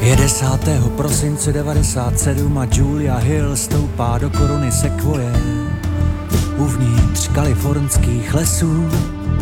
Je 10. prosince 97 a Julia Hill stoupá do koruny sekvoje uvnitř kalifornských lesů.